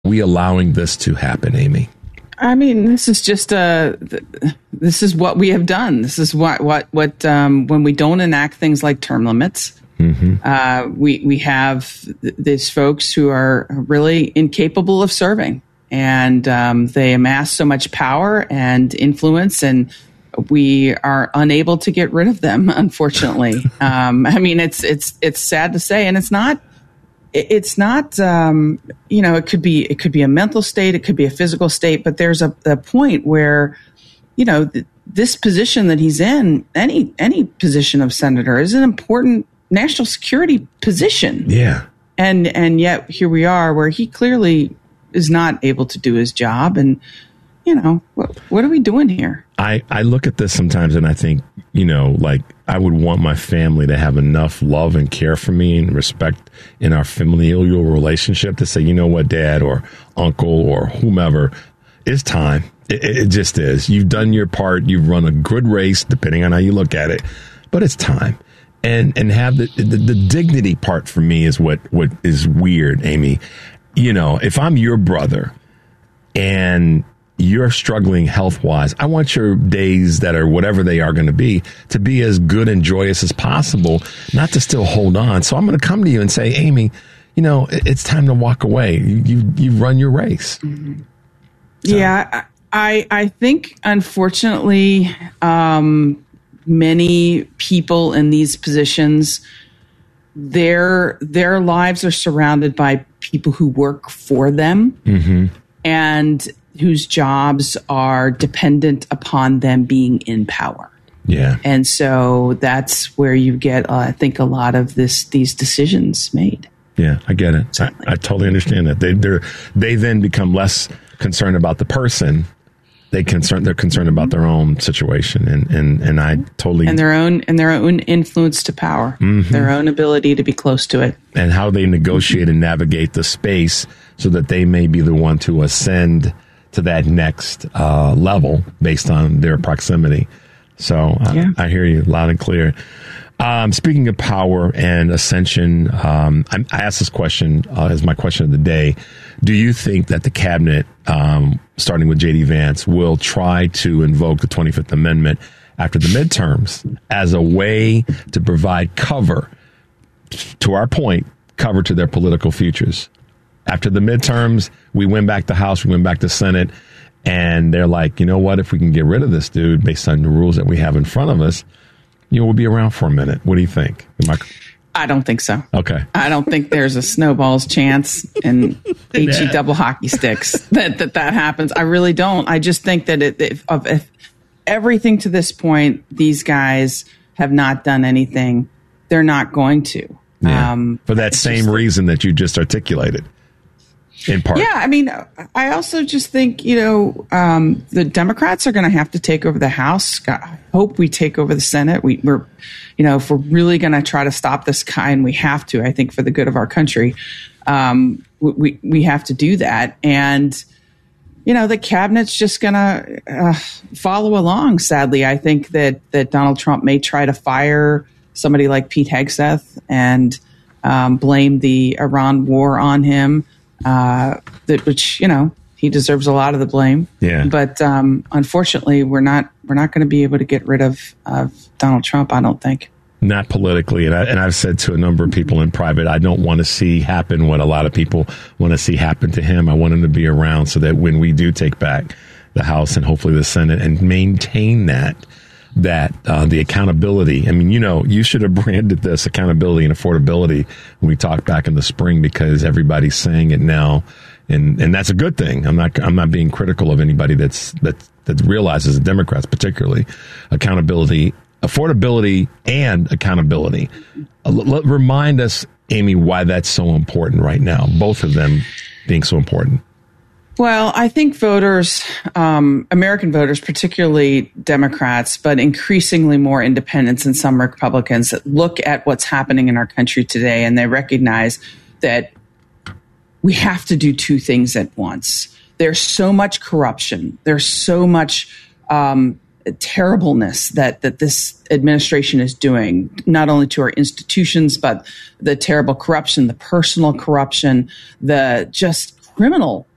we allowing this to happen, Amy? I mean, this is just this is what we have done. This is what when we don't enact things like term limits, we have these folks who are really incapable of serving, and they amass so much power and influence, and we are unable to get rid of them. Unfortunately, I mean, it's sad to say, and it's not. It's not, it could be a mental state, it could be a physical state, but there's a point where, this position that he's in, any position of senator, is an important national security position. Yeah. And yet here we are where he clearly is not able to do his job. And, what are we doing here? I look at this sometimes and I think, I would want my family to have enough love and care for me and respect in our familial relationship to say, you know what, Dad or Uncle or whomever, it's time. It just is. You've done your part. You've run a good race, depending on how you look at it, but it's time. And have the dignity part for me is what is weird, Amy. If I'm your brother and you're struggling health-wise, I want your days that are whatever they are going to be as good and joyous as possible, not to still hold on. So I'm going to come to you and say, Amy, it's time to walk away. You've run your race. Mm-hmm. So. Yeah, I think, unfortunately, many people in these positions, their lives are surrounded by people who work for them. And whose jobs are dependent upon them being in power. Yeah. And so that's where you get, I think, a lot of these decisions made. Yeah, I get it. I totally understand that. They then become less concerned about the person. They're concerned about their own situation, and I totally and their own influence to power, their own ability to be close to it, and how they negotiate and navigate the space so that they may be the one to ascend to that next level based on their proximity. So I hear you loud and clear. Speaking of power and ascension, I asked this question as my question of the day. Do you think that the cabinet, starting with J.D. Vance, will try to invoke the 25th Amendment after the midterms as a way to provide cover, to our point, cover to their political futures? After the midterms, we went back to House, we went back to Senate, and they're like, you know what, if we can get rid of this dude based on the rules that we have in front of us, we'll be around for a minute. What do you think? I don't think so. Okay. I don't think there's a snowball's chance and HE double hockey sticks that happens. I really don't. I just think that if everything to this point, these guys have not done anything. They're not going to. Yeah. For that same reason that you just articulated. In part. Yeah, I mean, I also just think, the Democrats are going to have to take over the House. I hope we take over the Senate. We're if we're really going to try to stop this guy, and we have to, I think, for the good of our country, we have to do that. And, the cabinet's just going to follow along, sadly. I think that Donald Trump may try to fire somebody like Pete Hegseth and blame the Iran war on him. Which he deserves a lot of the blame. Yeah. But unfortunately, we're not going to be able to get rid of Donald Trump, I don't think. Not politically, and I've said to a number of people in private, I don't want to see happen what a lot of people want to see happen to him. I want him to be around so that when we do take back the House and hopefully the Senate and maintain that the accountability. I mean, you should have branded this accountability and affordability when we talked back in the spring, because everybody's saying it now, and that's a good thing. I'm not being critical of anybody that realizes, the Democrats particularly, accountability, affordability, and accountability. Remind us, Amy, why that's so important right now. Both of them being so important. Well, I think voters, American voters, particularly Democrats, but increasingly more independents and some Republicans, that look at what's happening in our country today, and they recognize that we have to do two things at once. There's so much corruption. There's so much terribleness that this administration is doing, not only to our institutions, but the terrible corruption, the personal corruption, the just criminal